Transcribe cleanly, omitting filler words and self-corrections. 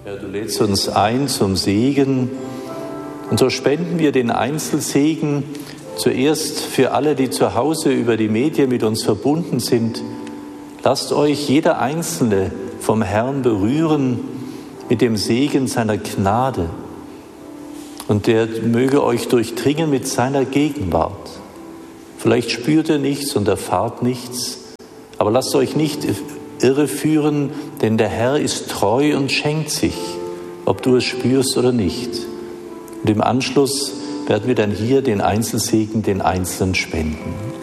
Herr, du lädst uns ein zum Segen und so spenden wir den Einzelsegen zuerst für alle, die zu Hause über die Medien mit uns verbunden sind. Lasst euch jeder Einzelne vom Herrn berühren mit dem Segen seiner Gnade und der möge euch durchdringen mit seiner Gegenwart. Vielleicht spürt ihr nichts und erfahrt nichts, aber lasst euch nicht irreführen, denn der Herr ist treu und schenkt sich, ob du es spürst oder nicht. Und im Anschluss werden wir dann hier den Einzelsegen den Einzelnen spenden.